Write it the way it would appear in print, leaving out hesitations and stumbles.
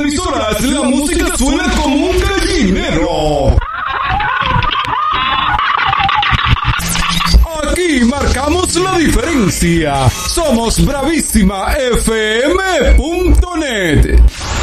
emisoras la música suena como un gallinero. Aquí marcamos la diferencia. Somos bravísimafm.net.